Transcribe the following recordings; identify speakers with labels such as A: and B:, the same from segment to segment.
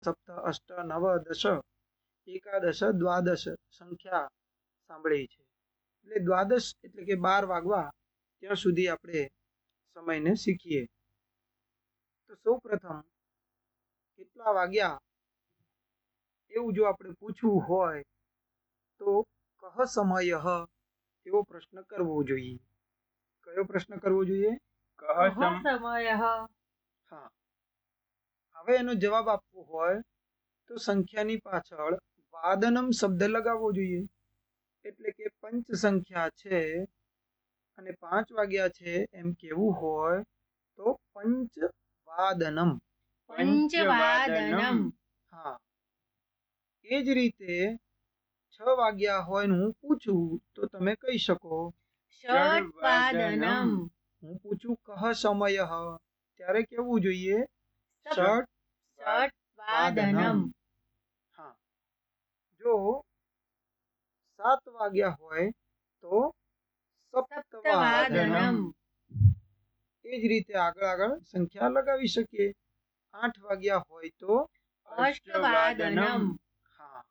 A: સપ્ત અષ્ટ નવ દશ એકાદશ દ્વાદશ સંખ્યા સાંભળી છે. એટલે દ્વાદશ એટલે કે 12 વાગવા ત્યાં સુધી આપણે સમયને શીખીએ. તો સૌ પ્રથમ કેટલા વાગ્યા એવું જો આપણે પૂછવું હોય તો કહ સમય એવો પ્રશ્ન કરવો જોઈએ. કયો પ્રશ્ન કરવો જોઈએ? હા. હવે એનો જવાબ આપવો હોય તો સંખ્યાની પાછળ વાદનમ શબ્દ લગાવવો જોઈએ. એટલે કે પંચ સંખ્યા છે અને 5 વાગ્યા છે એમ કેવું હોય તો પંચવાદનમ. હા. એ જ રીતે 6 વાગ્યા હોય ને હું પૂછું તો તમે કહી શકો
B: ષટ્વાદનમ.
A: હું પૂછું કહ સમય ત્યારે કેવું જોઈએ? ષટ્વાદનમ. હા. જો 7 વાગ્યા હોય તો સપ્તવાદનમ. એ જ રીતે આગળ સંખ્યા લગાવી શકીએ. 8 વાગ્યા હોય તો
B: અષ્ટવાદનમ.
A: હા.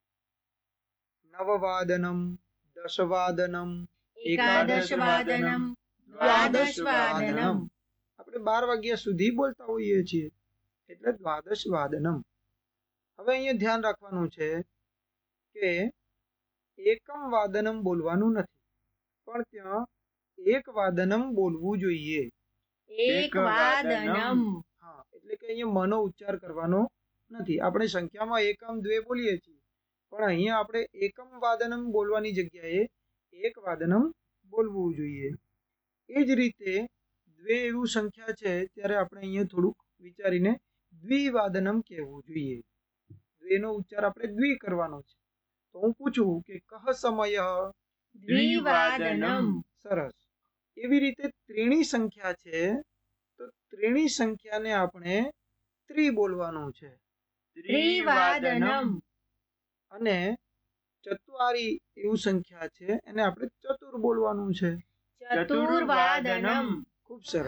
A: નવવાદનમ, દશવાદનમ,
B: એકાદશવાદનમ, દ્વાદશવાદનમ.
A: આપણે 12 વાગ્યા સુધી બોલતા હોઈએ છીએ એટલે દ્વાદશવાદનમ. હવે અહીંયા ધ્યાન રાખવાનું છે કે એકમ વાદનમ બોલવાનું નથી, પણ ત્યાં એક વાદનમ બોલવું જોઈએ.
B: એકવાદનમ.
A: હા, એટલે કે અહીંયા મનો ઉચ્ચાર કરવાનો નથી. આપણે સંખ્યામાં એકમ દ્વે બોલીએ છીએ, પણ અહીંયા આપણે એકમ વાદનમ બોલવાની જગ્યાએ એક વાદનમ બોલવું જોઈએ. એ જ રીતે દ્વે એવું સંખ્યા છે ત્યારે આપણે અહીંયા થોડુંક વિચારીને દ્વિવાદનમ કહેવું જોઈએ. દ્વેનો ઉચ્ચાર આપણે દ્વિ કરવાનો છે. તો હું પૂછું કે કહ સમય
B: દ્વિવાદનમ.
A: સરસ. એવી રીતે ત્રીણી સંખ્યા છે તો ત્રીણી સંખ્યાને આપણે ત્રિ બોલવાનું છે.
B: ત્રિવાદનમ.
A: અને ચત્વારી એવું સંખ્યા છે એને આપણે ચતુર બોલવાનું છે.
B: ચતુર્વાદનમ.
A: ખૂબ સરસ.